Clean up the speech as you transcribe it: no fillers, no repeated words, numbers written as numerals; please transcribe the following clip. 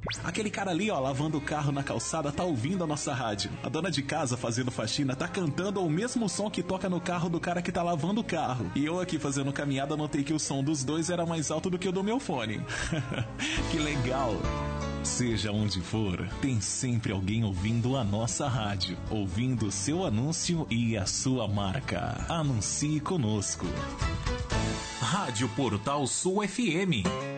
Aquele cara ali, ó, lavando o carro na calçada, tá ouvindo a nossa rádio. A dona de casa fazendo faxina tá cantando o mesmo som que toca no carro do cara que tá lavando o carro. E eu aqui fazendo caminhada notei que o som dos dois era mais alto do que o do meu fone. Que legal! Seja onde for, tem sempre alguém ouvindo a nossa rádio, ouvindo o seu anúncio e a sua marca. Anuncie conosco. Rádio Portal Sul FM.